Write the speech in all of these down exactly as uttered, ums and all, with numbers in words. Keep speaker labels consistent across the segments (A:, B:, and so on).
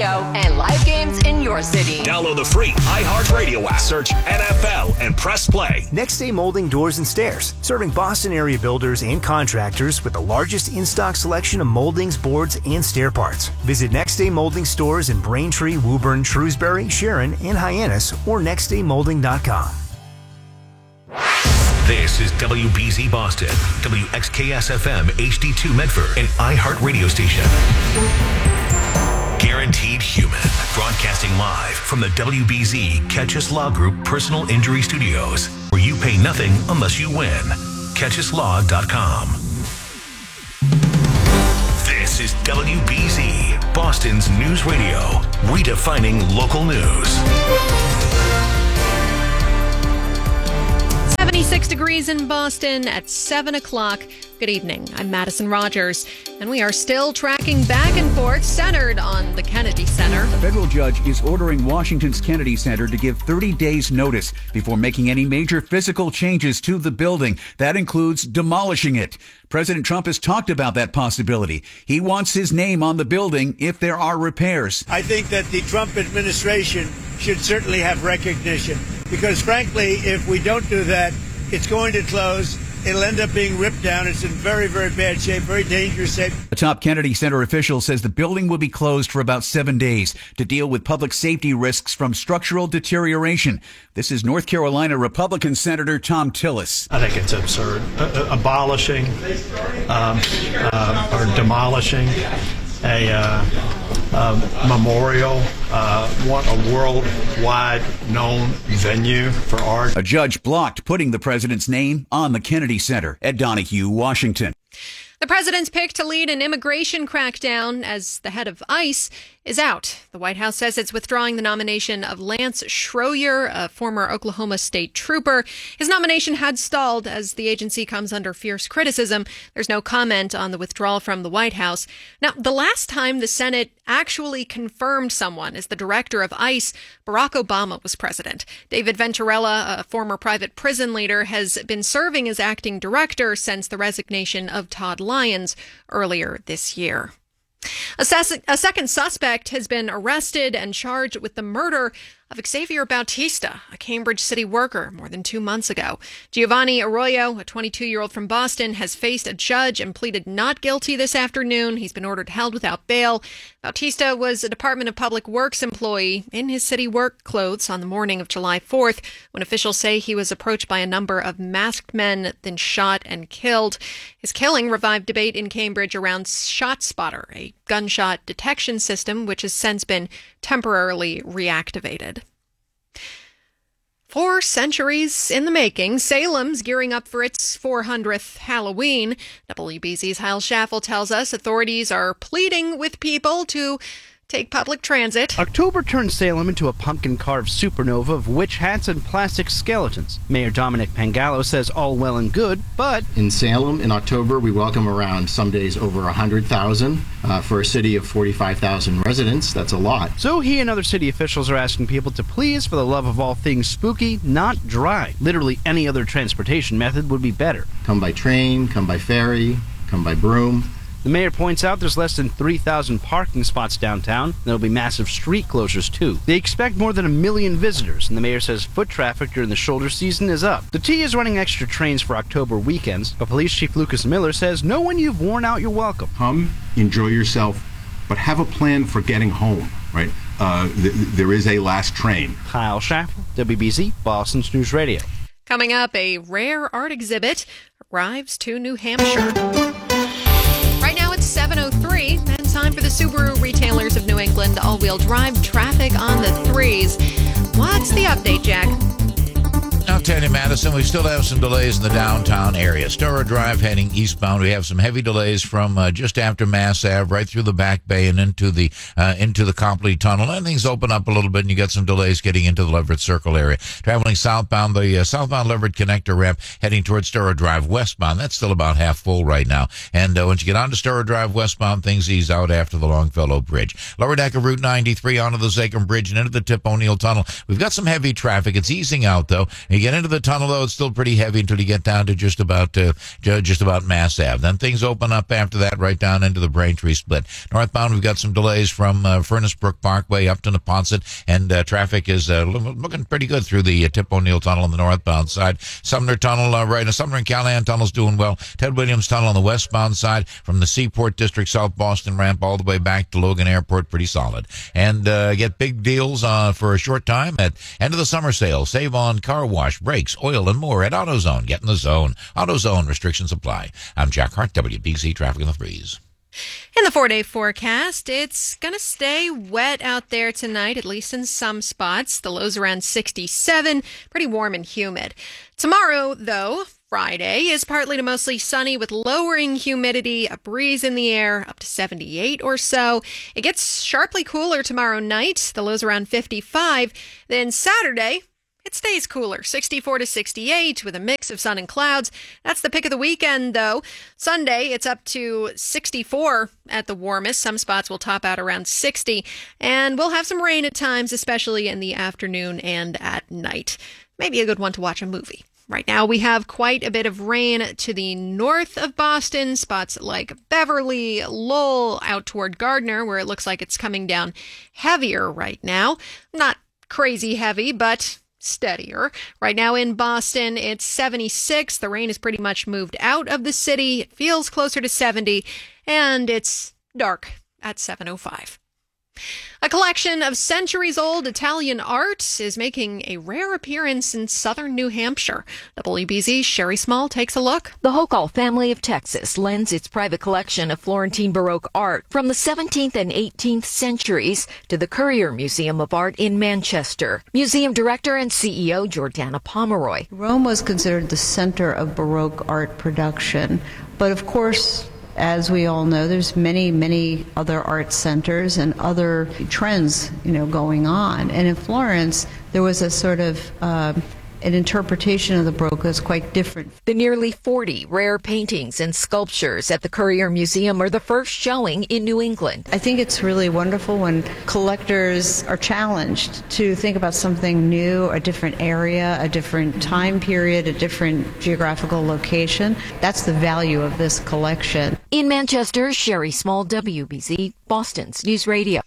A: radio and live games in your city.
B: Download the free iHeartRadio app. Search N F L and press play.
C: Next Day Molding Doors and Stairs, serving Boston area builders and contractors with the largest in-stock selection of moldings, boards, and stair parts. Visit Next Day Molding stores in Braintree, Woburn, Shrewsbury, Sharon, and Hyannis, or next day molding dot com.
B: This is W B Z Boston, W X K S F M H D two Medford, an iHeart radio station. Guaranteed Human, broadcasting live from the W B Z Catch Us Law Group Personal Injury Studios, where you pay nothing unless you win. catch us law dot com. This is W B Z, Boston's news radio, redefining local news.
D: seventy-six degrees in Boston at seven o'clock. Good evening. I'm Madison Rogers, and we are still tracking back and forth centered on the Kennedy Center.
E: A federal judge is ordering Washington's Kennedy Center to give thirty days notice before making any major physical changes to the building. That includes demolishing it. President Trump has talked about that possibility. He wants his name on the building if there are repairs.
F: I think that the Trump administration should certainly have recognition because, frankly, if we don't do that, it's going to close. It'll end up being ripped down. It's in very, very bad shape, very dangerous shape.
E: A top Kennedy Center official says the building will be closed for about seven days to deal with public safety risks from structural deterioration. This is North Carolina Republican Senator Thom Tillis.
G: I think it's absurd. Uh, abolishing um, uh, or demolishing a uh, uh, memorial, uh, want a worldwide known venue for art.
E: A judge blocked putting the president's name on the Kennedy Center. Ed Donahue, Washington.
D: The president's pick to lead an immigration crackdown as the head of ICE is out. The White House says it's withdrawing the nomination of Lance Schroyer, a former Oklahoma State trooper. His nomination had stalled as the agency comes under fierce criticism. There's no comment on the withdrawal from the White House. Now, the last time the Senate actually confirmed someone as the director of ICE, Barack Obama was president. David Venturella, a former private prison leader, has been serving as acting director since the resignation of Todd Lyons earlier this year. A, ses- a second suspect has been arrested and charged with the murder of Xavier Bautista, a Cambridge City worker, more than two months ago. Giovanni Arroyo, a twenty-two-year-old from Boston, has faced a judge and pleaded not guilty this afternoon. He's been ordered held without bail. Bautista was a Department of Public Works employee in his city work clothes on the morning of July fourth, when officials say he was approached by a number of masked men, then shot and killed. His killing revived debate in Cambridge around ShotSpotter, a gunshot detection system which has since been temporarily reactivated. Four centuries in the making, Salem's gearing up for its four hundredth Halloween. W B Z's Hal Schaffel tells us authorities are pleading with people to take public transit.
H: October turned Salem into a pumpkin-carved supernova of witch hats and plastic skeletons. Mayor Dominic Pangallo says all well and good, but...
I: In Salem, in October, we welcome around some days over one hundred thousand. Uh, for a city of forty-five thousand residents, that's a lot.
H: So he and other city officials are asking people to please, for the love of all things spooky, not drive. Literally any other transportation method would be better.
I: Come by train, come by ferry, come by broom.
H: The mayor points out there's less than three thousand parking spots downtown. There'll be massive street closures, too. They expect more than a million visitors, and the mayor says foot traffic during the shoulder season is up. The T is running extra trains for October weekends, but Police Chief Lucas Miller says know when you've worn out, you're welcome.
J: Come, enjoy yourself, but have a plan for getting home, right? Uh, th- there is a last train.
H: Kyle Schaffel, W B Z, Boston's News Radio.
D: Coming up, a rare art exhibit arrives to New Hampshire. Right now it's seven oh three, and time for the Subaru Retailers of New England all-wheel drive traffic on the threes. What's the update, Jack?
K: I'll tell you, Madison, we still have some delays in the downtown area. Storrow Drive heading eastbound. We have some heavy delays from uh, just after Mass Ave, right through the Back Bay and into the uh, into the Copley Tunnel. And things open up a little bit, and you get some delays getting into the Leverett Circle area. Traveling southbound, the uh, southbound Leverett connector ramp heading towards Storrow Drive westbound. That's still about half full right now. And uh, once you get onto Storrow Drive westbound, things ease out after the Longfellow Bridge. Lower deck of Route ninety-three onto the Zachem Bridge and into the Tip O'Neill Tunnel. We've got some heavy traffic. It's easing out, though. You get into the tunnel, though, it's still pretty heavy until you get down to just about uh, just about Mass Ave. Then things open up after that right down into the Braintree split. Northbound, we've got some delays from uh, Furnace Brook Parkway up to Neponset, and uh, traffic is uh, looking pretty good through the uh, Tip O'Neill Tunnel on the northbound side. Sumner Tunnel, uh, right, Sumner and Callahan Tunnel's doing well. Ted Williams Tunnel on the westbound side from the Seaport District South Boston ramp all the way back to Logan Airport, pretty solid. And uh, get big deals uh, for a short time at end of the summer sale. Save on car wash, brakes, oil, and more at AutoZone. Get in the zone. AutoZone, restrictions apply. I'm Jack Hart, W B Z Traffic in the Threes.
D: In the four-day forecast, it's going to stay wet out there tonight, at least in some spots. The low's around sixty-seven, pretty warm and humid. Tomorrow, though, Friday, is partly to mostly sunny with lowering humidity, a breeze in the air, up to seventy-eight or so. It gets sharply cooler tomorrow night. The low's around fifty-five. Then Saturday, it stays cooler, sixty-four to sixty-eight with a mix of sun and clouds. That's the pick of the weekend, though. Sunday, it's up to sixty-four at the warmest. Some spots will top out around sixty. And we'll have some rain at times, especially in the afternoon and at night. Maybe a good one to watch a movie. Right now, we have quite a bit of rain to the north of Boston, spots like Beverly, Lowell, out toward Gardner, where it looks like it's coming down heavier right now. Not crazy heavy, but steadier. Right now in Boston, it's seventy-six. The rain has pretty much moved out of the city. It feels closer to seventy, and it's dark at seven oh five. A collection of centuries-old Italian art is making a rare appearance in southern New Hampshire. W B Z's Sherry Small takes a look.
L: The Hokal family of Texas lends its private collection of Florentine Baroque art from the seventeenth and eighteenth centuries to the Currier Museum of Art in Manchester. Museum director and C E O Jordana Pomeroy.
M: Rome was considered the center of Baroque art production, but of course, as we all know, there's many, many other art centers and other trends, you know, going on. And in Florence, there was a sort of uh, an interpretation of the Baroque that's quite different.
L: The nearly forty rare paintings and sculptures at the Currier Museum are the first showing in New England.
M: I think it's really wonderful when collectors are challenged to think about something new, a different area, a different time period, a different geographical location. That's the value of this collection.
L: In Manchester, Sherry Small, W B Z, Boston's News Radio.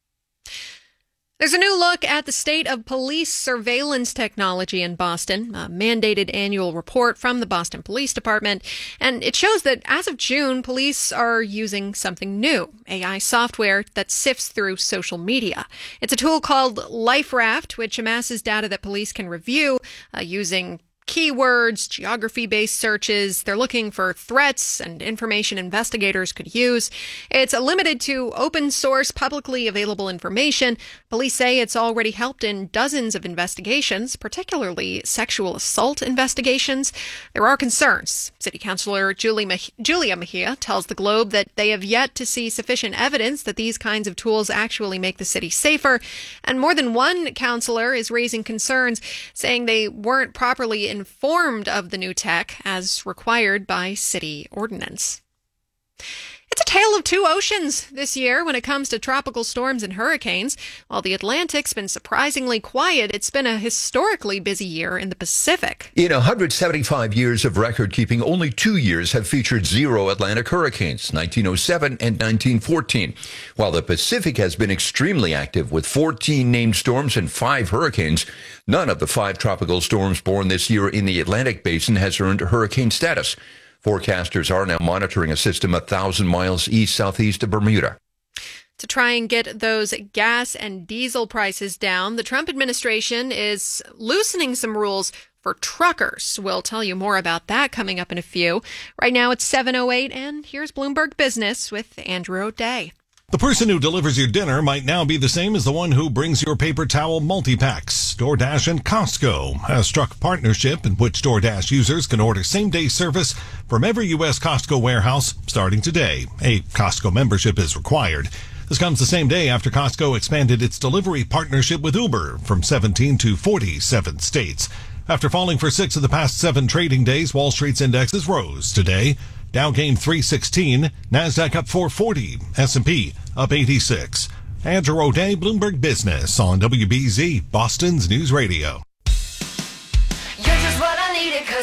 D: There's a new look at the state of police surveillance technology in Boston, a mandated annual report from the Boston Police Department, and it shows that as of June, police are using something new, A I software that sifts through social media. It's a tool called LifeRaft, which amasses data that police can review uh, using keywords, geography-based searches. They're looking for threats and information investigators could use. It's limited to open source, publicly available information. Police say it's already helped in dozens of investigations, particularly sexual assault investigations. There are concerns. City Councilor Julie Mah- Julia Mejia tells the Globe that they have yet to see sufficient evidence that these kinds of tools actually make the city safer. And more than one councilor is raising concerns, saying they weren't properly informed of the new tech as required by city ordinance. It's a tale of two oceans this year when it comes to tropical storms and hurricanes. While the Atlantic's been surprisingly quiet, it's been a historically busy year in the Pacific.
N: In one hundred seventy-five years of record-keeping, only two years have featured zero Atlantic hurricanes, nineteen oh seven and nineteen fourteen. While the Pacific has been extremely active with fourteen named storms and five hurricanes, none of the five tropical storms born this year in the Atlantic basin has earned hurricane status. Forecasters are now monitoring a system a thousand miles east-southeast of Bermuda.
D: To try and get those gas and diesel prices down, the Trump administration is loosening some rules for truckers. We'll tell you more about that coming up in a few. Right now it's seven oh eight, and here's Bloomberg Business with Andrew O'Day.
O: The person who delivers your dinner might now be the same as the one who brings your paper towel multi-packs. DoorDash and Costco has struck a partnership in which DoorDash users can order same-day service from every U S Costco warehouse starting today. A Costco membership is required. This comes the same day after Costco expanded its delivery partnership with Uber from seventeen to forty-seven states. After falling for six of the past seven trading days, Wall Street's indexes rose today. Dow gained three sixteen, NASDAQ up four forty, S and P up eighty-six. Andrew O'Day, Bloomberg Business on W B Z, Boston's News Radio.
A: You're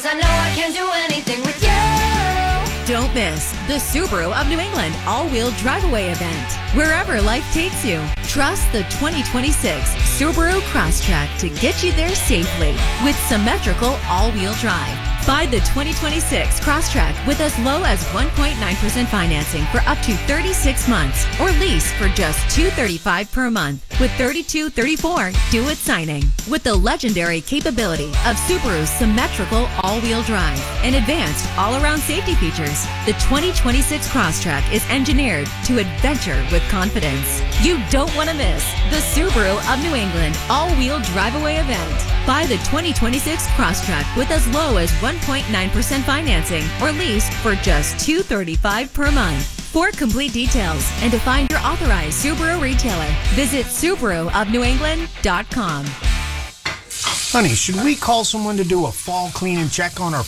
P: I know I can do anything with you.
Q: Don't miss the Subaru of New England all-wheel drive-away event. Wherever life takes you, trust the twenty twenty-six Subaru Crosstrek to get you there safely with symmetrical all-wheel drive. Buy the twenty twenty-six Crosstrek with as low as one point nine percent financing for up to thirty-six months or lease for just two hundred thirty-five dollars per month with thirty-two thirty-four due at signing. With the legendary capability of Subaru's symmetrical all-wheel drive and advanced all-around safety features, the twenty twenty-six Crosstrek is engineered to adventure with confidence. You don't want to miss the Subaru of New England all-wheel drive-away event. Buy the twenty twenty-six Crosstrek with as low as one point nine percent financing or lease for just two hundred thirty-five dollars per month. For complete details and to find your authorized Subaru retailer, visit Subaru of New England dot com.
R: Honey, should we call someone to do a fall cleaning check on our